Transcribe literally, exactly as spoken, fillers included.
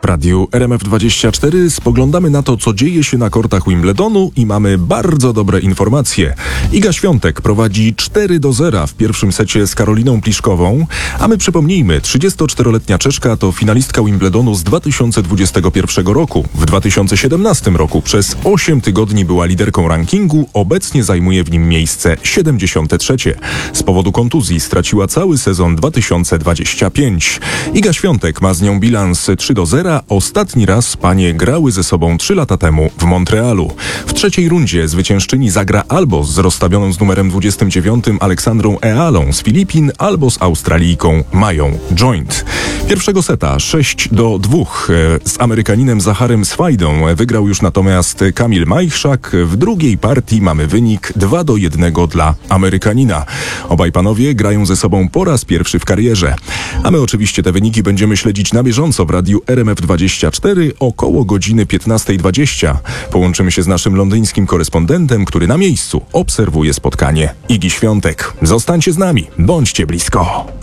Radiu R M F dwadzieścia cztery spoglądamy na to, co dzieje się na kortach Wimbledonu i mamy bardzo dobre informacje. Iga Świątek prowadzi cztery do zera w pierwszym secie z Karoliną Pliszkową, a my przypomnijmy, trzydziestoczteroletnia Czeszka to finalistka Wimbledonu z dwa tysiące dwudziestego pierwszego roku. W dwa tysiące siedemnastym roku przez osiem tygodni była liderką rankingu, obecnie zajmuje w nim miejsce siedemdziesiąte trzecie. Z powodu kontuzji straciła cały sezon dwa tysiące dwudziesty piąty. Iga Świątek ma z nią bilans trzy do zera. Ostatni raz panie grały ze sobą trzy lata temu w Montrealu. W trzeciej rundzie zwyciężczyni zagra albo z rozstawioną z numerem dwudziestym dziewiątym Aleksandrą Ealą z Filipin, albo z Australijką Mają Joint. Pierwszego seta sześć do dwóch z Amerykaninem Zacharem Swajdą wygrał już natomiast Kamil Majchrzak. W drugiej partii mamy wynik dwa do jednego dla Amerykanina. Obaj panowie grają ze sobą po raz pierwszy w karierze. A my oczywiście te wyniki będziemy śledzić na bieżąco w Radiu R M F dwadzieścia cztery około godziny piętnasta dwadzieścia. Połączymy się z naszym londyńskim korespondentem, który na miejscu obserwuje spotkanie Igi Świątek. Zostańcie z nami, bądźcie blisko.